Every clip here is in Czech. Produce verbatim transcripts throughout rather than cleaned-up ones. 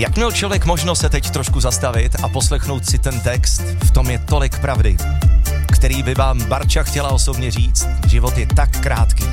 Jak měl člověk možnost se teď trošku zastavit a poslechnout si ten text, v tom je tolik pravdy, který by vám Barča chtěla osobně říct. Život je tak krátký.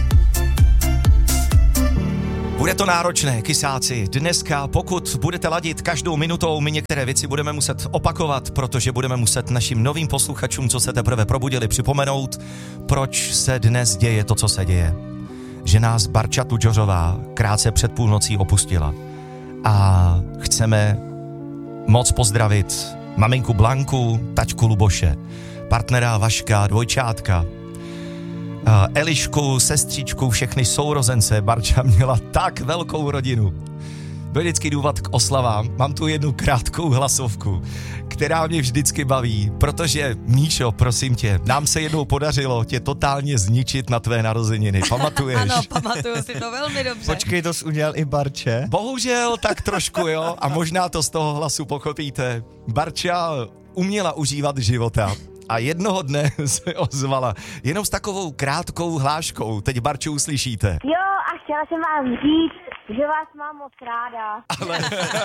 Bude to náročné, kysáci. Dneska, pokud budete ladit každou minutou, my některé věci budeme muset opakovat, protože budeme muset našim novým posluchačům, co se teprve probudili, připomenout, proč se dnes děje to, co se děje. Že nás Barča Tudžořová krátce před půlnocí opustila. A chceme moc pozdravit maminku Blanku, tačku Luboše, partnera Vaška, dvojčátka, Elišku, sestřičku, všechny sourozence. Barča měla tak velkou rodinu. Byl vždycky důvod k oslavám. Mám tu jednu krátkou hlasovku, která mě vždycky baví, protože, Míšo, prosím tě, nám se jednou podařilo tě totálně zničit na tvé narozeniny. Pamatuješ? Ano, pamatuju si to velmi dobře. Počkej, to jsi udělal i Barče? Bohužel, tak trošku, jo. A možná to z toho hlasu pochopíte. Barča uměla užívat života. A jednoho dne se ozvala jenom s takovou krátkou hláškou. Teď Barču uslyšíte. Jo, a chtěla jsem vám říct, že vás mám moc ráda. Ale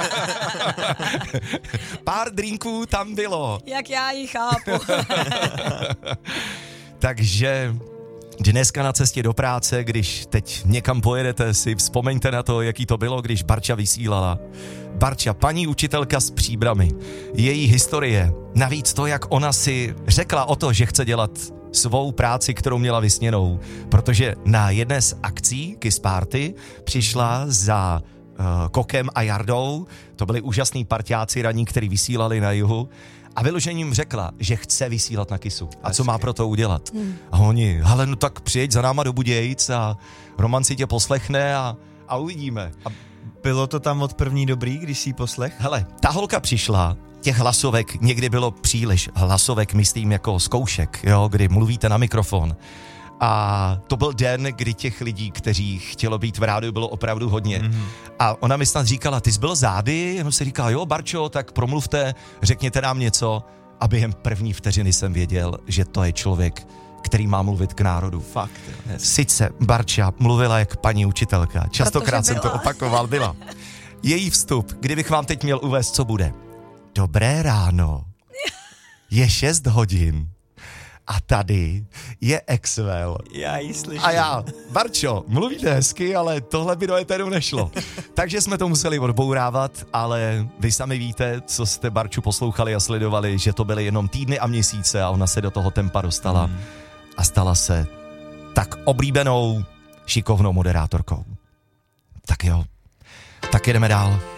pár drinků tam bylo. Jak já ji chápu. Takže dneska na cestě do práce, když teď někam pojedete, si vzpomeňte na to, jaký to bylo, když Barča vysílala. Barča, paní učitelka s Příbrami, její historie, navíc to, jak ona si řekla o to, že chce dělat svou práci, kterou měla vysněnou, protože na jedné z akcí Kiss Party přišla za uh, Kokem a Jardou, to byli úžasní parťáci raní, kteří vysílali na jihu, a vyložením řekla, že chce vysílat na Kissu. A co má pro to udělat? Hmm. A oni, hele, no tak přijeď za náma do Budějic a Roman si tě poslechne a, a uvidíme. A bylo to tam od první dobrý, když jsi ji poslech? Hele, ta holka přišla, těch hlasovek někdy bylo příliš, hlasovek myslím jako zkoušek, jo, kdy mluvíte na mikrofon. A to byl den, kdy těch lidí, kteří chtělo být v rádiu, bylo opravdu hodně. Mm-hmm. A ona mi snad říkala, ty jsi byl zády? Jenom si říkala, jo, Barčo, tak promluvte, řekněte nám něco. A během první vteřiny jsem věděl, že to je člověk, který má mluvit k národu. Fakt. Jo. Sice Barča mluvila jak paní učitelka. Častokrát jsem to opakoval, byla. Její vstup, kdybych vám teď měl uvést, co bude. Dobré ráno. Je šest hodin. A tady je Exvel. Já ji slyším. A já, Barčo, mluvíte hezky, ale tohle by do éteru nešlo. Takže jsme to museli odbourávat, ale vy sami víte, co jste Barču poslouchali a sledovali, že to byly jenom týdny a měsíce a ona se do toho tempa dostala hmm. a stala se tak oblíbenou, šikovnou moderátorkou. Tak jo, tak jedeme dál.